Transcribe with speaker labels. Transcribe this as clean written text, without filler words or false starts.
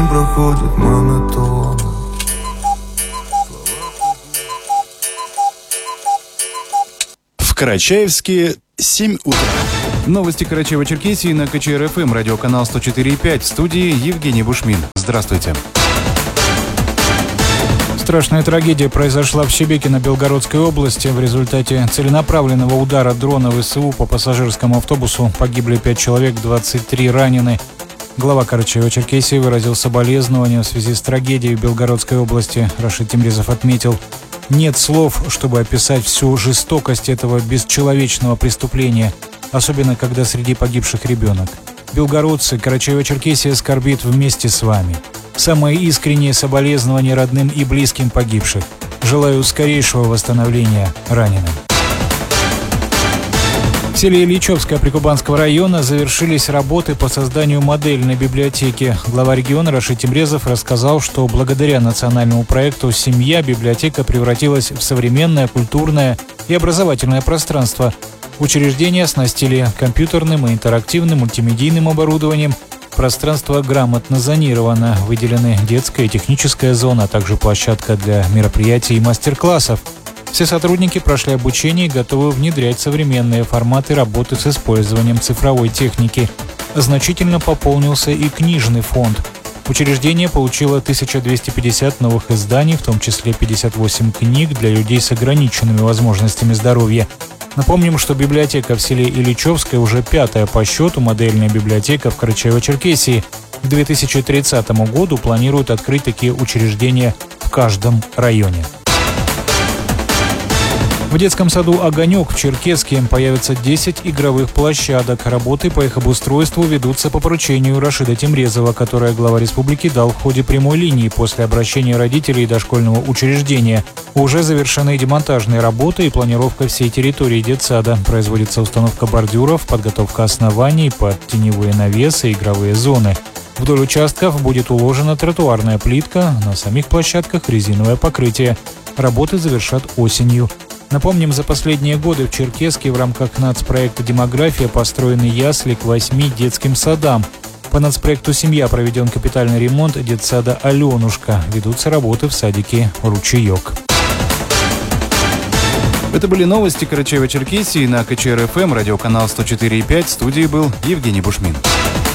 Speaker 1: день проходит монотонно.
Speaker 2: В Карачаевске 7 утра. Новости Карачаево-Черкесии на КЧР-ФМ, радиоканал 104,5. В студии Евгений Бушмин. Здравствуйте.
Speaker 3: Страшная трагедия произошла в Шебекино Белгородской области. В результате целенаправленного удара дрона ВСУ по пассажирскому автобусу погибли 5 человек, 23 ранены. Глава Карачаево-Черкесии выразил соболезнования в связи с трагедией в Белгородской области. Рашид Темрезов отметил: нет слов, чтобы описать всю жестокость этого бесчеловечного преступления, особенно когда среди погибших ребенок. Белгородцы, Карачаево-Черкесия скорбит вместе с вами. Самые искренние соболезнования родным и близким погибших. Желаю скорейшего восстановления раненым. В селе Ильичевское Прикубанского района завершились работы по созданию модельной библиотеки. Глава региона Рашид Темрезов рассказал, что благодаря национальному проекту «Семья» библиотека превратилась в современное культурное и образовательное пространство. Учреждение оснастили компьютерным и интерактивным мультимедийным оборудованием. Пространство грамотно зонировано. Выделены детская и техническая зона, а также площадка для мероприятий и мастер-классов. Все сотрудники прошли обучение и готовы внедрять современные форматы работы с использованием цифровой техники. Значительно пополнился и книжный фонд. Учреждение получило 1250 новых изданий, в том числе 58 книг для людей с ограниченными возможностями здоровья. Напомним, что библиотека в селе Ильичевское уже 5-я по счету модельная библиотека в Карачаево-Черкесии. К 2030 году планируют открыть такие учреждения в каждом районе. В детском саду «Огонек» в Черкесске появится 10 игровых площадок. Работы по их обустройству ведутся по поручению Рашида Темрезова, которое глава республики дал в ходе прямой линии после обращения родителей дошкольного учреждения. Уже завершены демонтажные работы и планировка всей территории детсада. Производится установка бордюров, подготовка оснований под теневые навесы и игровые зоны. Вдоль участков будет уложена тротуарная плитка, на самих площадках резиновое покрытие. Работы завершат осенью. Напомним, за последние годы в Черкесске в рамках нацпроекта «Демография» построены ясли к 8 детским садам. По нацпроекту «Семья» проведен капитальный ремонт детсада «Аленушка». Ведутся работы в садике «Ручеек».
Speaker 2: Это были новости Карачаево-Черкесии на КЧР-ФМ, радиоканал 104,5. В студии был Евгений Бушмин.